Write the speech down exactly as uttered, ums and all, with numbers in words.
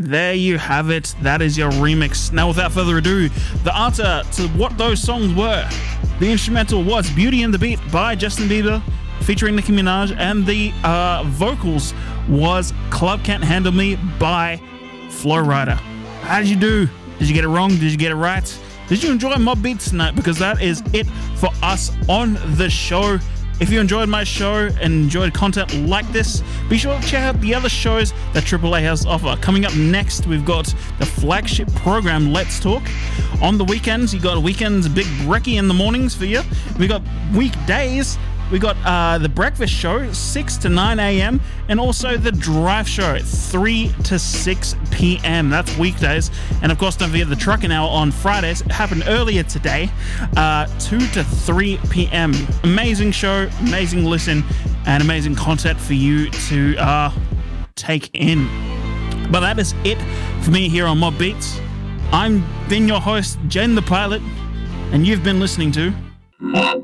there you have it. That is your remix. Now, without further ado, the answer to what those songs were. The instrumental was Beauty and the Beat by Justin Bieber featuring Nicki Minaj, and the uh, vocals was Club Can't Handle Me by Flo Rida. How did you do? Did you get it wrong? Did you get it right? Did you enjoy Mob Beats tonight? Because that is it for us on the show. If you enjoyed my show and enjoyed content like this, be sure to check out the other shows that Triple A has to offer. Coming up next, we've got the flagship program, Let's Talk. On the weekends, you got weekends, Big Brekkie in the mornings for you. We got weekdays. We got uh, the breakfast show, six to nine a.m. and also the drive show, three to six p.m. That's weekdays. And of course, don't forget the trucking hour on Fridays. It happened earlier today, uh, two to three p.m. Amazing show, amazing listen, and amazing content for you to uh, take in. But that is it for me here on Mob Beats. I'm been your host, Jen the Pilot, and you've been listening to